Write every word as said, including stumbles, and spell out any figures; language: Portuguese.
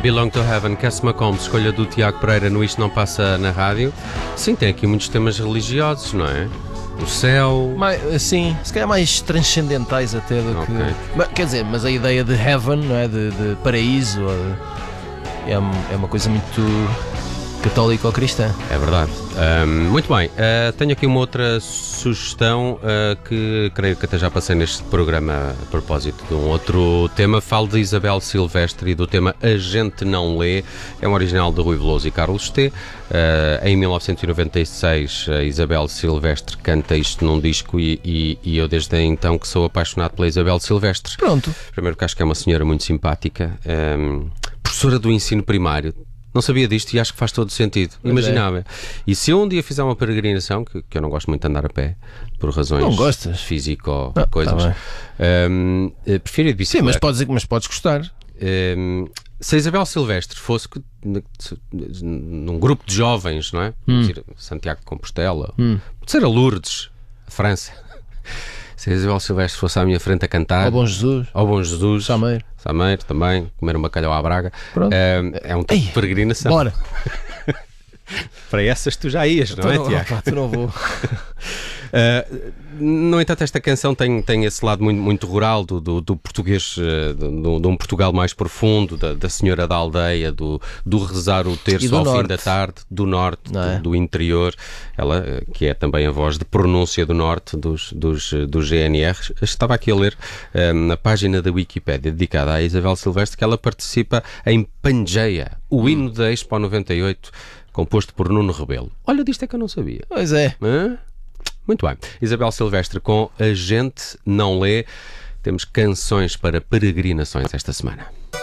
Belong to Heaven, Cass McCombs, escolha do Tiago Pereira no Isto Não Passa na Rádio. Sim, tem aqui muitos temas religiosos, não é? O céu... Mais, sim, se calhar mais transcendentais até do Ok. que... Mas, quer dizer, mas a ideia de heaven, não é? De, de paraíso, ou de- é, é uma coisa muito católica ou cristã. É verdade. Ahm, muito bem, ah, tenho aqui uma outra sugestão ah, que creio que até já passei neste programa a propósito de um outro tema. Falo de Isabel Silvestre e do tema A Gente Não Lê. É um original de Rui Veloso e Carlos T. Ah, em mil novecentos e noventa e seis, a Isabel Silvestre canta isto num disco e, e, e eu desde então que sou apaixonado pela Isabel Silvestre. Pronto. Primeiro porque acho que é uma senhora muito simpática, ahm, professora do ensino primário. Não sabia disto e acho que faz todo sentido. Pois Imaginava. E se eu um dia fizer uma peregrinação, que, que eu não gosto muito de andar a pé, por razões Não gostas? físico Ah, coisas, tá hum, eh, prefiro ir de Sim, mas bicicleta. podes, mas podes gostar. Hum, se a Isabel Silvestre fosse que- se- num grupo de jovens, não é? Vamos ir a Santiago de Compostela, pode ser a Lourdes, a França. Se a Isabel Silvestre fosse à minha frente a cantar, Ó bom Jesus, ao Bom Jesus, Sameiro. Sameiro também, comer um bacalhau à Braga, Pronto. hum, é um tipo Ei, de peregrinação. Bora. Para essas tu já ias, não é, Tu Tiago? pá, tu não vou. Uh, no entanto, esta canção tem, tem esse lado muito, muito rural do, do, do português, uh, do, de um Portugal mais profundo, da, da senhora da aldeia, do, do rezar o E terço do ao fim norte. da tarde, do norte, Não é? do, do interior. Ela, uh, que é também a voz de pronúncia do norte dos, dos, uh, dos G N R. Estava aqui a ler uh, na página da Wikipédia dedicada à Isabel Silvestre que ela participa em Pangeia, o hino da Expo noventa e oito, composto por Nuno Rebelo. Olha, disto é que eu não sabia. Pois é. Hã? Muito bem. Isabel Silvestre com A Gente Não Lê. Temos canções para peregrinações esta semana.